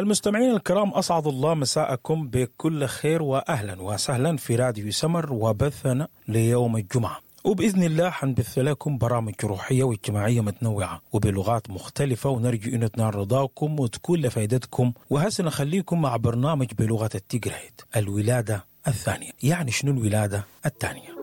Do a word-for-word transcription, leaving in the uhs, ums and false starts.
المستمعين الكرام، أسعد الله مساءكم بكل خير وأهلا وسهلا في راديو سمر وبثنا ليوم الجمعة، وبإذن الله حنبث لكم برامج روحية واجتماعية متنوعة وبلغات مختلفة، ونرجو أن تنال رضاكم وتكون لفائدتكم. وهسه نخليكم مع برنامج بلغة التيغرايت، الولادة الثانية. يعني شنو الولادة الثانية؟